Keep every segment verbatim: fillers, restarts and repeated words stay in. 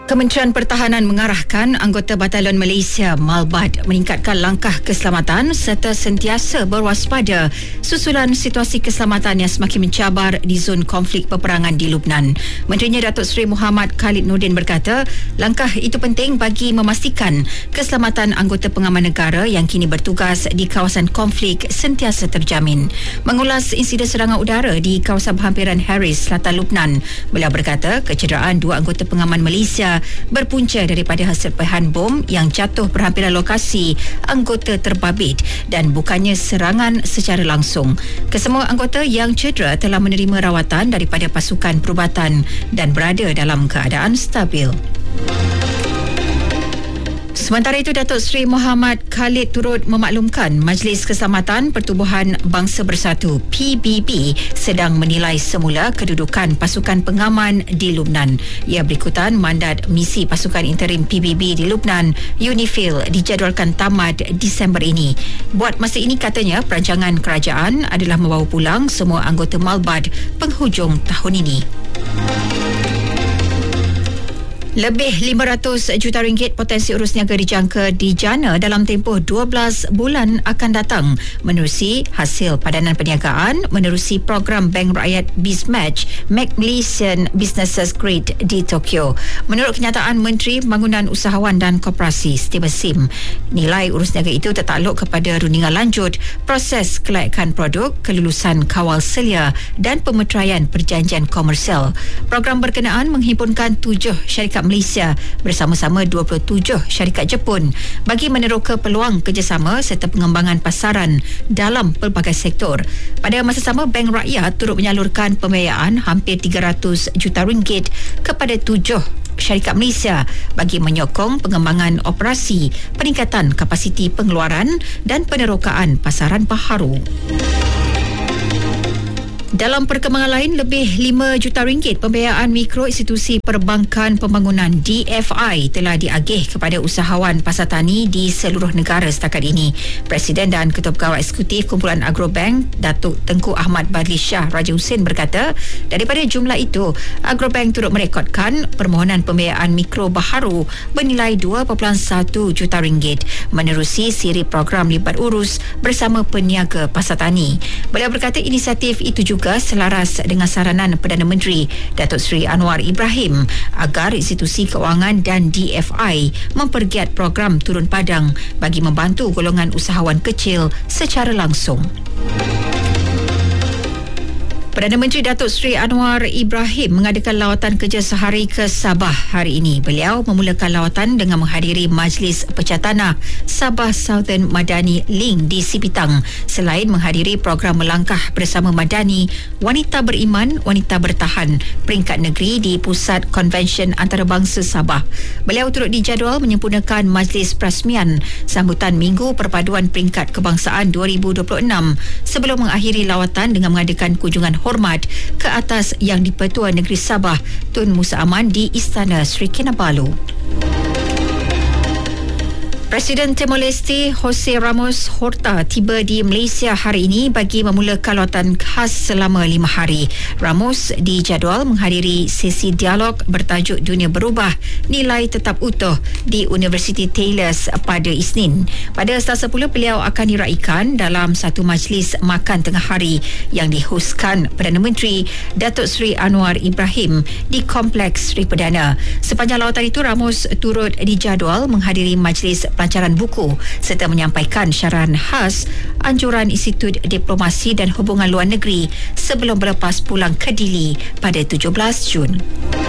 Kementerian Pertahanan mengarahkan anggota Batalion Malaysia Malbad meningkatkan langkah keselamatan serta sentiasa berwaspada susulan situasi keselamatan yang semakin mencabar di zon konflik peperangan di Lubnan. Menterinya Datuk Seri Muhammad Khalid Nordin berkata, langkah itu penting bagi memastikan keselamatan anggota pengaman negara yang kini bertugas di kawasan konflik sentiasa terjamin. Mengulas insiden serangan udara di kawasan berhampiran Harris, Selatan Lubnan, beliau berkata kecederaan dua anggota pengaman Malaysia berpunca daripada hasil pecahan bom yang jatuh berhampiran lokasi anggota terbabit dan bukannya serangan secara langsung. Kesemua anggota yang cedera telah menerima rawatan daripada pasukan perubatan dan berada dalam keadaan stabil. Sementara itu, Datuk Seri Muhammad Khalid turut memaklumkan Majlis Keselamatan Pertubuhan Bangsa Bersatu P B B sedang menilai semula kedudukan pasukan pengaman di Lubnan. Ia berikutan mandat misi pasukan interim P B B di Lubnan, UNIFIL, dijadualkan tamat Disember ini. Buat masa ini, katanya, perancangan kerajaan adalah membawa pulang semua anggota Malbad penghujung tahun ini. Lebih lima ratus juta ringgit potensi urus niaga dijangka dijana dalam tempoh dua belas bulan akan datang menerusi hasil padanan perniagaan menerusi program Bank Rakyat BizMatch Malaysian Businesses Grid di Tokyo. Menurut kenyataan Menteri Pembangunan Usahawan dan Koperasi Stephen Sim, nilai urus niaga itu tertakluk kepada rundingan lanjut, proses kelayakan produk, kelulusan kawal selia dan pemeteraian perjanjian komersial. Program berkenaan menghimpunkan tujuh syarikat Malaysia bersama-sama dua puluh tujuh syarikat Jepun bagi meneroka peluang kerjasama serta pengembangan pasaran dalam pelbagai sektor. Pada masa sama, Bank Rakyat turut menyalurkan pembiayaan hampir tiga ratus juta ringgit kepada tujuh syarikat Malaysia bagi menyokong pengembangan operasi, peningkatan kapasiti pengeluaran dan penerokaan pasaran baharu. Dalam perkembangan lain, lebih lima juta ringgit pembiayaan mikro institusi perbankan pembangunan D F I telah diagih kepada usahawan pasartani di seluruh negara setakat ini. Presiden dan Ketua Pegawai Eksekutif Kumpulan Agrobank, Datuk Tengku Ahmad Badli Shah Raja Hussein berkata, daripada jumlah itu, Agrobank turut merekodkan permohonan pembiayaan mikro baharu bernilai dua perpuluhan satu juta ringgit menerusi siri program libat urus bersama peniaga pasartani. Beliau berkata inisiatif itu juga juga selaras dengan saranan Perdana Menteri Datuk Seri Anwar Ibrahim agar institusi keuangan dan D F I mempergiat program turun padang bagi membantu golongan usahawan kecil secara langsung. Perdana Menteri Datuk Seri Anwar Ibrahim mengadakan lawatan kerja sehari ke Sabah hari ini. Beliau memulakan lawatan dengan menghadiri Majlis Pecah Tanah Sabah Southern Madani Link di Sipitang selain menghadiri program melangkah bersama Madani Wanita Beriman, Wanita Bertahan peringkat negeri di Pusat Konvensyen Antarabangsa Sabah. Beliau turut dijadual menyempurnakan Majlis Perasmian sambutan Minggu Perpaduan Peringkat Kebangsaan dua ribu dua puluh enam sebelum mengakhiri lawatan dengan mengadakan kunjungan hormat ke atas Yang di-Pertua Negeri Sabah Tun Musa Aman di Istana Sri Kinabalu. Presiden Timor Leste Jose Ramos Horta tiba di Malaysia hari ini bagi memulakan lawatan khas selama lima hari. Ramos dijadual menghadiri sesi dialog bertajuk Dunia Berubah, Nilai Tetap Utuh di Universiti Taylors pada Isnin. Pada Selasa pula beliau akan diraikan dalam satu majlis makan tengah hari yang dihoskan Perdana Menteri Datuk Seri Anwar Ibrahim di Kompleks Sri Perdana. Sepanjang lawatan itu, Ramos turut dijadual menghadiri majlis pelancaran buku serta menyampaikan syarahan khas anjuran Institut Diplomasi dan Hubungan Luar Negeri sebelum berlepas pulang ke Dili pada tujuh belas Jun.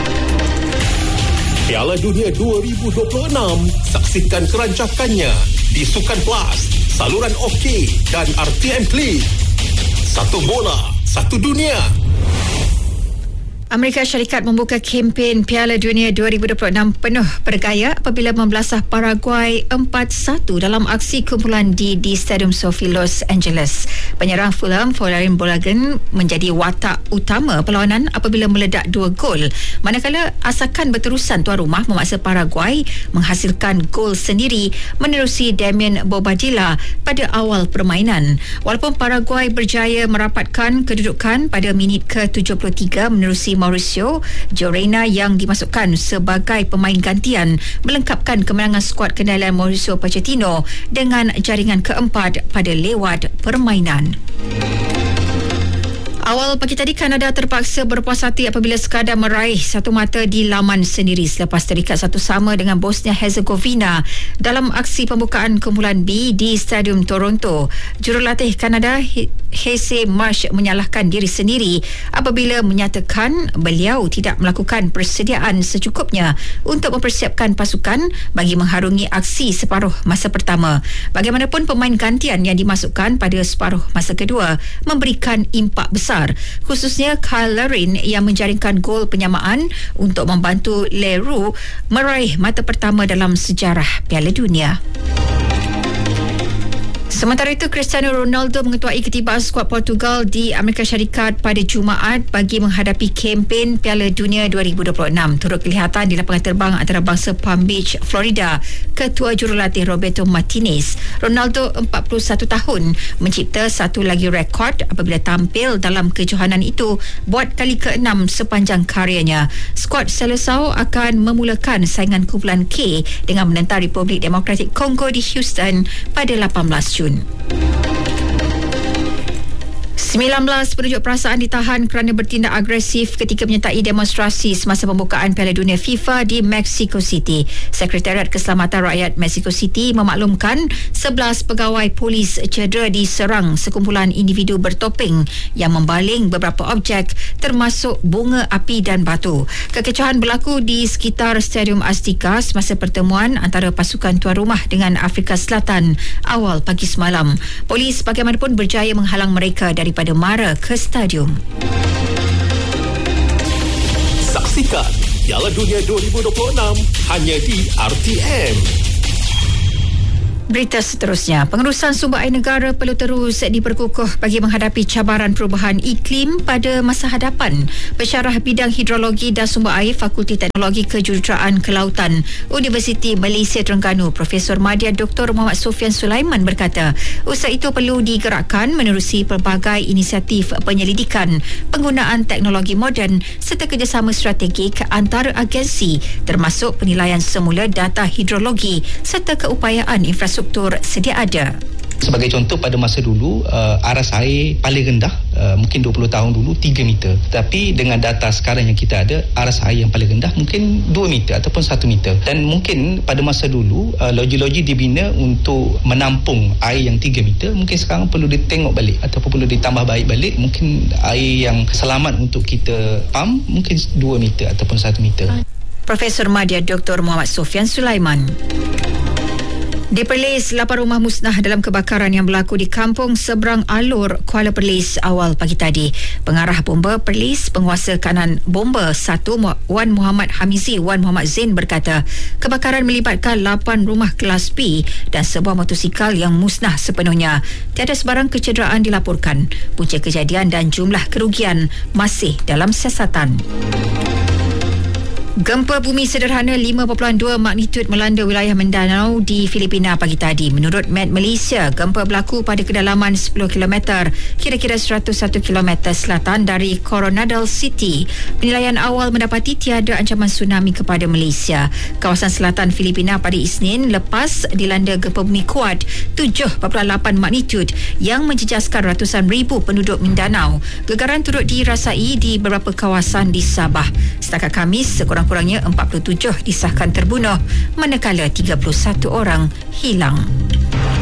Piala Dunia dua ribu dua puluh enam, saksikan kerancakannya di Sukan Plus, saluran OK dan R T M Klik. Satu bola, satu dunia. Amerika Syarikat membuka kempen Piala Dunia dua ribu dua puluh enam penuh bergaya apabila membelasah Paraguay empat satu dalam aksi kumpulan di di Stadium Sophie Los Angeles. Penyerang Fulham Folarin Balogun menjadi watak utama perlawanan apabila meledak dua gol, manakala asakan berterusan tuan rumah memaksa Paraguay menghasilkan gol sendiri menerusi Damian Bobadilla pada awal permainan. Walaupun Paraguay berjaya merapatkan kedudukan pada minit ke tujuh puluh tiga menerusi Mauricio. Joe Reyna yang dimasukkan sebagai pemain gantian melengkapkan kemenangan skuad kendalian Mauricio Pochettino dengan jaringan keempat pada lewat permainan. Awal pagi tadi, Kanada terpaksa berpuas hati apabila sekadar meraih satu mata di laman sendiri selepas terikat satu sama dengan Bosnia-Herzegovina dalam aksi pembukaan kumpulan B di Stadium Toronto. Jurulatih Kanada, Jesse Marsh, menyalahkan diri sendiri apabila menyatakan beliau tidak melakukan persediaan secukupnya untuk mempersiapkan pasukan bagi mengharungi aksi separuh masa pertama. Bagaimanapun, pemain gantian yang dimasukkan pada separuh masa kedua memberikan impak besar, khususnya Kyle Larin yang menjaringkan gol penyamaan untuk membantu Leroux meraih mata pertama dalam sejarah Piala Dunia. Sementara itu, Cristiano Ronaldo mengetuai ketibaan skuad Portugal di Amerika Syarikat pada Jumaat bagi menghadapi kempen Piala Dunia dua ribu dua puluh enam. Turut kelihatan di lapangan terbang antarabangsa Palm Beach, Florida, Ketua Jurulatih Roberto Martinez. Ronaldo, empat puluh satu tahun, mencipta satu lagi rekod apabila tampil dalam kejohanan itu buat kali keenam sepanjang karyanya. Skuad Seleção akan memulakan saingan kumpulan K dengan menentang Republik Demokratik Kongo di Houston pada lapan belas Jun. sembilan belas penunjuk perasaan ditahan kerana bertindak agresif ketika menyertai demonstrasi semasa pembukaan Piala Dunia FIFA di Mexico City. Sekretariat Keselamatan Rakyat Mexico City memaklumkan sebelas pegawai polis cedera diserang sekumpulan individu bertopeng yang membaling beberapa objek termasuk bunga api dan batu. Kekecohan berlaku di sekitar Stadium Azteca semasa pertemuan antara pasukan tuan rumah dengan Afrika Selatan awal pagi semalam. Polis bagaimanapun berjaya menghalang mereka dari pada mara ke stadium. Saksikan Piala Dunia dua ribu dua puluh enam hanya di R T M. Berita seterusnya, pengurusan sumber air negara perlu terus diperkukuh bagi menghadapi cabaran perubahan iklim pada masa hadapan. Pensyarah bidang hidrologi dan sumber air Fakulti Teknologi Kejuruteraan Kelautan Universiti Malaysia Terengganu, Profesor Madya Doktor Muhammad Sofian Sulaiman berkata, usaha itu perlu digerakkan menerusi pelbagai inisiatif penyelidikan, penggunaan teknologi moden serta kerjasama strategik antara agensi termasuk penilaian semula data hidrologi serta keupayaan infrastruktur struktur sedia ada. Sebagai contoh, pada masa dulu uh, aras air paling rendah uh, mungkin dua puluh tahun dulu tiga meter. Tapi dengan data sekarang yang kita ada, aras air yang paling rendah mungkin dua meter ataupun satu meter. Dan mungkin pada masa dulu uh, loji-loji dibina untuk menampung air yang tiga meter. Mungkin sekarang perlu ditengok balik ataupun perlu ditambah baik balik. Mungkin air yang selamat untuk kita pump mungkin dua meter ataupun satu meter. Profesor Madya Doktor Muhammad Sofian Sulaiman. Di Perlis, lapan rumah musnah dalam kebakaran yang berlaku di Kampung Seberang Alur, Kuala Perlis awal pagi tadi. Pengarah bomba Perlis, penguasa kanan bomba satu, Wan Muhammad Hamizi Wan Muhammad Zain berkata, kebakaran melibatkan lapan rumah kelas B dan sebuah motosikal yang musnah sepenuhnya. Tiada sebarang kecederaan dilaporkan. Punca kejadian dan jumlah kerugian masih dalam siasatan. Gempa bumi sederhana lima perpuluhan dua magnitud melanda wilayah Mindanao di Filipina pagi tadi. Menurut Met Malaysia, gempa berlaku pada kedalaman sepuluh kilometer, kira-kira seratus satu kilometer selatan dari Coronadal City. Penilaian awal mendapati tiada ancaman tsunami kepada Malaysia. Kawasan selatan Filipina pada Isnin lepas dilanda gempa bumi kuat tujuh perpuluhan lapan magnitud yang menjejaskan ratusan ribu penduduk Mindanao. Gegaran turut dirasai di beberapa kawasan di Sabah. Setakat Khamis, sekurang kurangnya empat puluh tujuh disahkan terbunuh manakala tiga puluh satu orang hilang.